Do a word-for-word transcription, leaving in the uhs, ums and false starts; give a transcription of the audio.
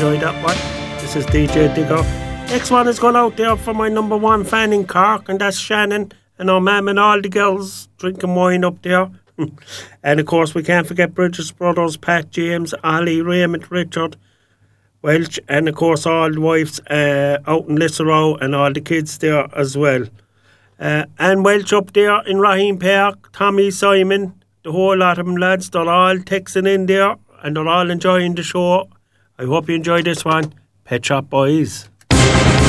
enjoyed that one. This is D J Digger. Next one is going out there for my number one fan in Cork, and that's Shannon and our mum and all the girls drinking wine up there. And of course we can't forget Bridges Brothers, Pat, James, Ali, Raymond, Richard, Welch, and of course all the wives uh, out in Lisserow and all the kids there as well. Uh, and Welch up there in Raheen Park, Tommy, Simon, the whole lot of them lads, they're all texting in there and they're all enjoying the show. I hope you enjoy this one. Pet Shop Boys.